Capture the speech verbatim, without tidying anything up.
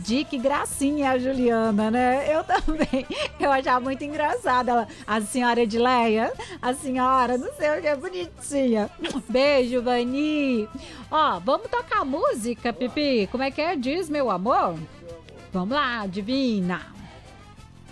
Entendi, que gracinha a Juliana, né? Eu também. Eu achava muito engraçada ela. A senhora Edileia, a senhora, não sei o que, é bonitinha. Beijo, Vani. Ó, vamos tocar música, Pipi? Como é que é? Diz, meu amor. Vamos lá, divina.